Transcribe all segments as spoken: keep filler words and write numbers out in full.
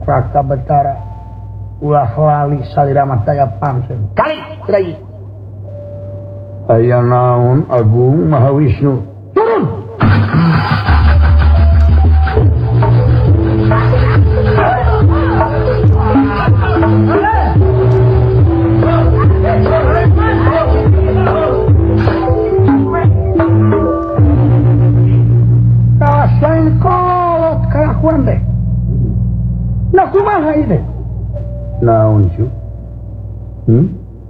Raka Betara ulah lali salira daya pansen kali Rai aya naon Agung Mahawisnu turun kawasan kolot kelakuan deh nah kumaha ini naon cu hmm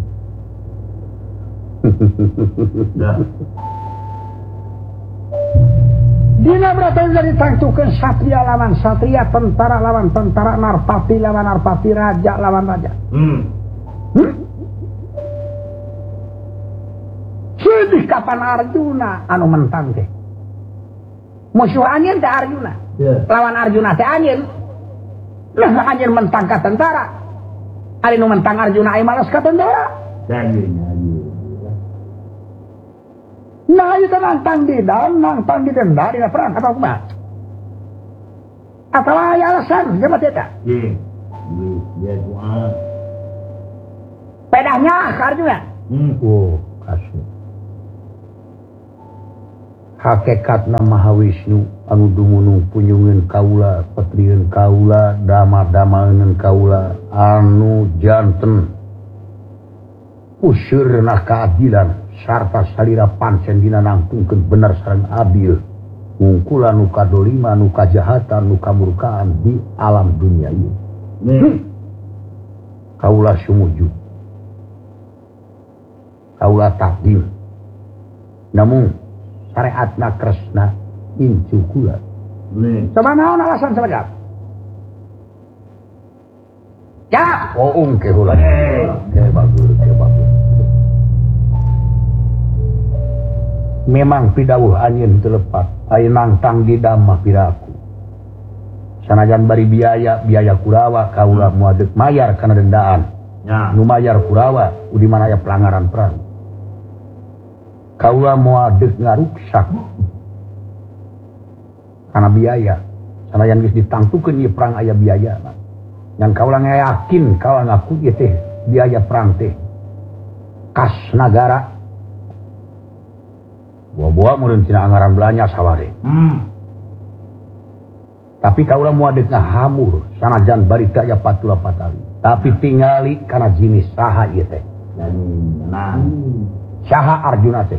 dina beratan jadi tangtukeun satria lawan satria tentara lawan tentara narpati lawan narpati raja lawan raja hmm hmm sedih kapan Arjuna anu mentang teh musuh anjeun teh Arjuna yeah. Lawan Arjuna teh anjeun lah anjeun mentang ka tentara ari nu mentang Arjuna aya males ka tentara nah itu nantang di dalam nantang di denda di perang apa kumaha atau aya alasan jemat eta iya iya kumaha pedahnya ka Arjuna hmm oh kasih hakikatna Mahawisnu anu dumunung punyungeun kaula petrieun kaula dama-damaeun kaula anu janten useurna keadilan sarta salira pancen dina nangtungkeun bener sareng adil ngungkula nu kadolima nu kajahatan nu kamurkaan di alam dunia ieu hmm. Kaula sumuju kaula takdim namun syariatna Kresna incu kula sama naon alasan sabada ya oh ungke heula ke bagus ke bagus memang pidawuh anjeun teu lepat aya nangtang di damah piraku sanajan bari biaya biaya Kurawa kaula moal deuk mayar kana dendaan nya nu mayar Kurawa di mana aya pelanggaran perang kaula moal deuk ngaruksak kana biaya sanajan geus ditangtukeun ieu perang aya biaya yang kaula yakin kaula ngaku ieu teh biaya perang teh kas nagara buah-buah meureun tina anggaran belanja saware hmm. Tapi kaula moal deuk ngahamur sanajan barita aya patula patali tapi tingali kana jinis saha ieu teh nah saha Arjuna teh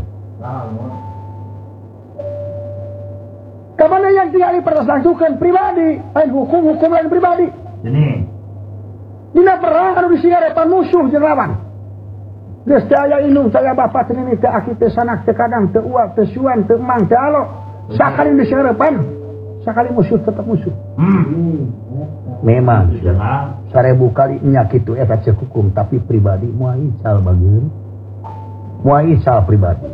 kamana yang tingali perasangsukeun pribadi lain hukum-hukum lain pribadi ini dina perang anu disinggarepan musuh jeung lawan geus teh aya indung saya bapak teh nini teh aki teh sanak teh kadang teh uak teh suan teh emang teh alo sakali disinggarepan sakali musuh tetap musuh hmm. Memang sarebu kali nya kitu eta cek hukum tapi pribadi moal ical bageun moal ical pribadi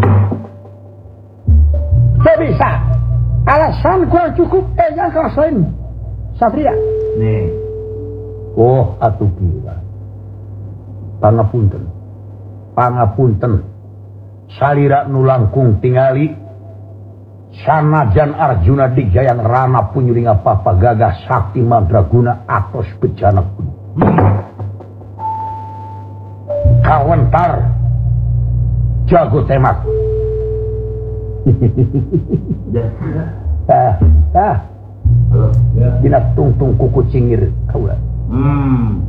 teu bisa alasan kurang cukup eh yang kalasain satria nih oh atuh gila pangapunten pangapunten salira nu langkung tingali sanajan Arjuna digayang rana punyuring apa-apa gagah sakti mandraguna atos bejana kudu kawentar jago tembak tah tah dina tungtung kuku cingir kaula hmm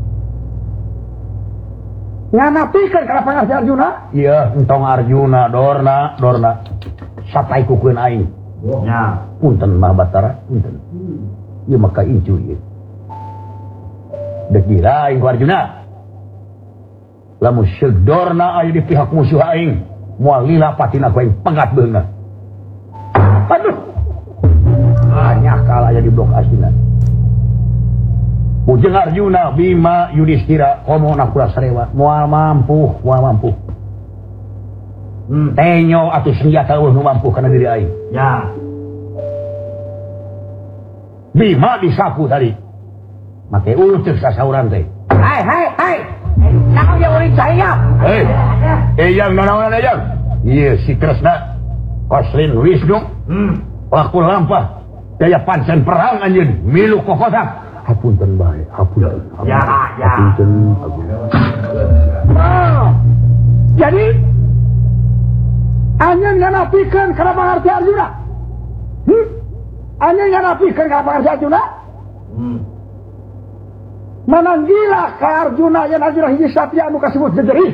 nganapikeun ka lapangan Arjuna iya entong Arjuna dorna dorna sapai kukeun aing nya punten Mah Batara punten ieu maka incu ieu deuk gira aing ku Arjuna lamun segdorna aya di pihak musuh aing moal lila patina ku aing pegat beungna aduh hanya kala aya di blok asina Ujeng Arjuna Bima Yudhistira komo nakula sarewa moal mampu moal mampu hmm. Tenyo atuh senjata eueuh nu mampu kana diri aing ya Bima disapu tadi make uceuk sasauran teh hai hai hai naon yang uring saya hei eyang nanaonan eyang ieu si Kresna Koslin Wisnu hmm. Laku lampah daya pancen perang anjeun milu kokosak hapunten bae, hapunten. Ya, ya. Hapunten. Oh. Jadi anjeun nganapikeun kana pangarti Arjuna. Hmm? Anjeun nganapikeun kana pangarti Arjuna? Hmm. Mananggila ka Arjuna yen Arjuna hiji satria anu kasebut jejerih.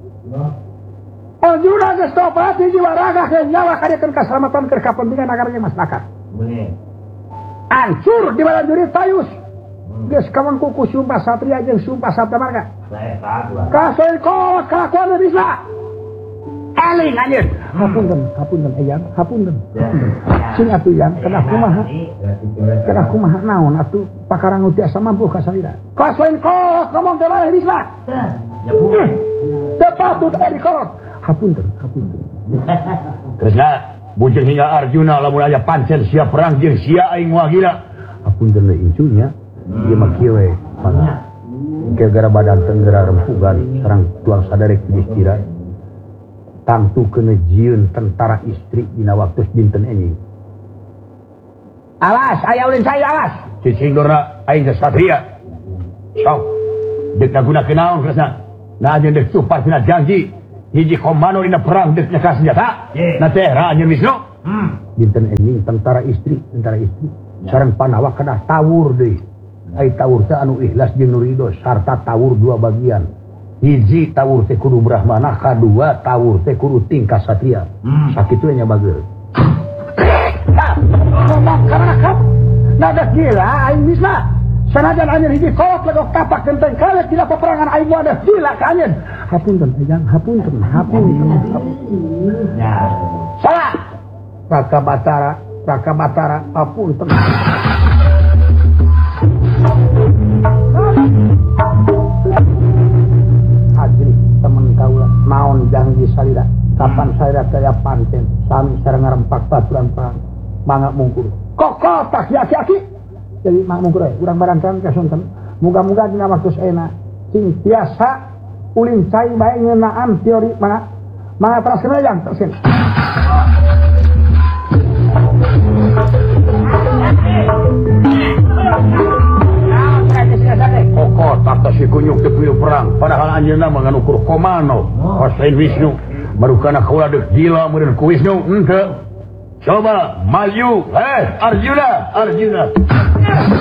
Arjuna geus tobat hiji waraga ke nyawa kadekeun kasalamatan keur kapentingan nagara jeung masyarakat. Bener. Ancur di bala jurit tayus. Geus kawengku ku sumpah satria jeung sumpah sabda marga. Kasoy kolot kelakuan bisa. Eling anjeun. Hapunten, hapunten eyang, hapunten. Sing atuh yang kana kumaha? Kana kumaha naon atuh pakarang tiasa mampu ka salira. Kasoy kolot ngomong teh bae bisa. Ya pun. Tepatut ari kolot. Hapunten, hapunten. Terusna bujeng hingga Arjuna lamun aya pancen sia perang jeung sia aing wagila. Hapunten deui incunya. Ieu mah kieu we. Gara badan tenggera rempugan sareng tuang saderek Yudhistira. Tangtu kena jieun tentara istri dina waktu dinten enjing. Alas, aya ulin saya alas. Cicing dorna aing teh satria. Sok. Deuk ngagunakeun naon kresna? Nah jeung deuk supar tina janji. Hiji komando dina perang deuk nyekas senjata. Na teh ra anjeun Wisnu. Hmm. Dinten enjing tentara istri, tentara istri. Sareng Pandawa kedah tawur deui. Ai tawur teh anu ikhlas jeung nu ridho sarta tawur dua bagian. Hiji tawur teh kudu brahmana, kadua tawur teh kudu tingkah satria. Hmm. Sakitu nya bageul. Ngomong karena kap. Nada gila aing bisa. Sanajan anjeun hiji kolot legok tapak genteng kalet dina peperangan aing wadah gila ka anjeun. Hapunten eyang, hapunten, hapunten. Ya. Salah. Raka Batara, Raka Batara, hapunten. Hajri temen kaula naon janji salira kapan salira kaya pancen sami sareng ngarempak baturan perang mangga mungkur kokol tak aki-aki jadi mang mungkur we urang barantan kasonten muga-muga dina waktu saena sing biasa ulin cai bae ngeunaan teori mangga mangga teraskeun yang teraskeun Koko tak si kunyuk teu pieu perang padahal anjeunna mah nganukur komando Hasain Wisnu marukana kaula deuk gila meureun ku Wisnu henteu coba maju eh Arjuna Arjuna